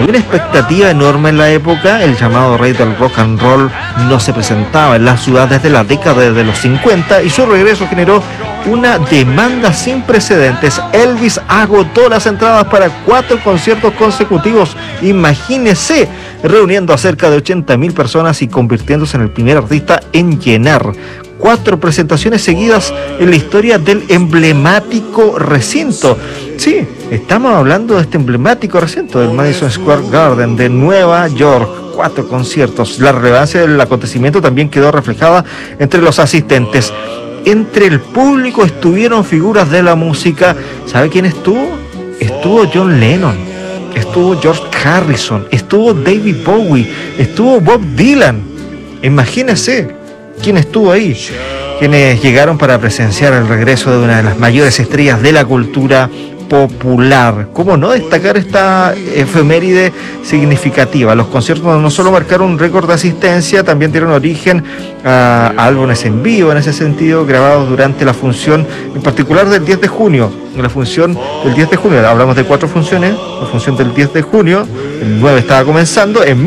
una expectativa enorme en la época. El llamado rey del rock and roll no se presentaba en la ciudad desde la década de los 50 y su regreso generó una demanda sin precedentes. Elvis agotó las entradas para 4 conciertos consecutivos, imagínese, reuniendo a cerca de 80.000 personas y convirtiéndose en el primer artista en llenar 4 presentaciones seguidas en la historia del emblemático recinto. Sí, estamos hablando de este emblemático recinto del Madison Square Garden de Nueva York. 4 conciertos. La relevancia del acontecimiento también quedó reflejada entre los asistentes. Entre el público estuvieron figuras de la música. ¿Sabe quién estuvo? Estuvo John Lennon, estuvo George Harrison, estuvo David Bowie, estuvo Bob Dylan. Imagínense quién estuvo ahí, quienes llegaron para presenciar el regreso de una de las mayores estrellas de la cultura popular. ¿Cómo no destacar esta efeméride significativa? Los conciertos no solo marcaron un récord de asistencia, también dieron origen a álbumes en vivo, en ese sentido, grabados durante la función, en particular del 10 de junio. La función del 10 de junio, hablamos de 4 funciones, la función del 10 de junio, el 9 estaba comenzando, en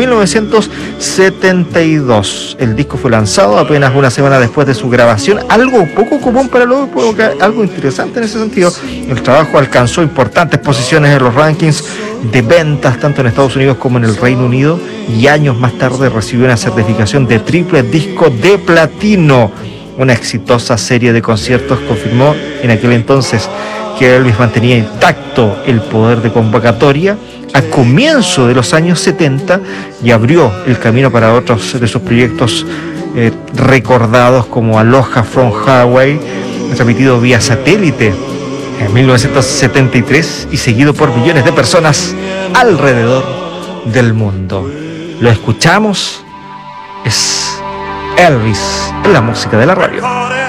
1972. El disco fue lanzado apenas una semana después de su grabación, algo poco común para la época, algo interesante en ese sentido. El trabajo alcanzó importantes posiciones en los rankings de ventas, tanto en Estados Unidos como en el Reino Unido, y años más tarde recibió una certificación de triple disco de platino. Una exitosa serie de conciertos confirmó en aquel entonces que Elvis mantenía intacto el poder de convocatoria a comienzo de los años 70 y abrió el camino para otros de sus proyectos recordados como Aloha from Hawaii, transmitido vía satélite en 1973 y seguido por millones de personas alrededor del mundo. Lo escuchamos, es Elvis en la música de la radio.